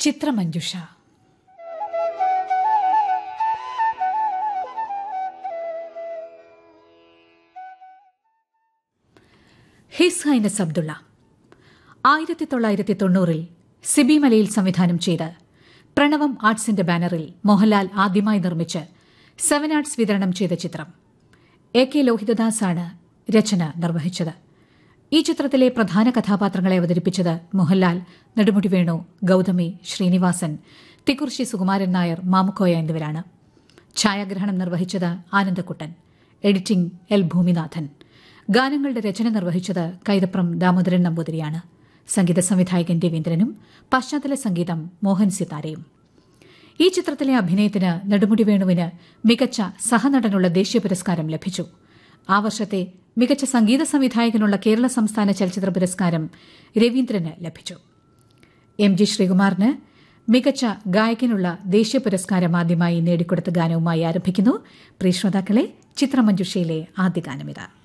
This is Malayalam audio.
ചിത്രമഞ്ജുഷ. ഹിസ് ഹൈനസ് അബ്ദുള്ള 1990 സിബി മലയിൽ സംവിധാനം ചെയ്ത് പ്രണവം ആർട്സിന്റെ ബാനറിൽ മോഹൻലാൽ ആദ്യമായി നിർമ്മിച്ച് 7 ആർട്സ് വിതരണം ചെയ്ത ചിത്രം. എ കെ ലോഹിതദാസാണ് രചന നിർവഹിച്ചത്. ഈ ചിത്രത്തിലെ പ്രധാന കഥാപാത്രങ്ങളെ അവതരിപ്പിച്ചത് മോഹൻലാൽ, നെടുമുടി വേണു, ഗൌതമി, ശ്രീനിവാസൻ, തിക്കുറിശ്ശി സുകുമാരൻ നായർ, മാമുക്കോയ എന്നിവരാണ്. ഛായാഗ്രഹണം നിർവഹിച്ചത് ആനന്ദക്കുട്ടൻ, എഡിറ്റിംഗ് എൽ ഭൂമിനാഥൻ. ഗാനങ്ങളുടെ രചന നിർവഹിച്ചത് കൈതപ്രം ദാമോദരൻ നമ്പൂതിരിയാണ്. സംഗീത സംവിധായകൻ രവീന്ദ്രനും പശ്ചാത്തല സംഗീതം മോഹൻ സിതാരയും. ഈ ചിത്രത്തിലെ അഭിനയത്തിന് നെടുമുടി വേണുവിന് മികച്ച സഹനടനുള്ള ദേശീയ പുരസ്കാരം ലഭിച്ചു. ആ വർഷത്തെ മികച്ച സംഗീത സംവിധായകനുള്ള കേരള സംസ്ഥാന ചലച്ചിത്ര പുരസ്കാരം രവീന്ദ്രന് ലഭിച്ചു. എം ജി ശ്രീകുമാറിന് മികച്ച ഗായകനുള്ള ദേശീയ പുരസ്കാരം ആദ്യമായി നേടിക്കൊടുത്ത ഗാനവുമായി ആരംഭിക്കുന്നു. പ്രിയ ശ്രോതാക്കളെ, ചിത്രമഞ്ജുഷയിലെ ആദ്യ ഗാനമിത്.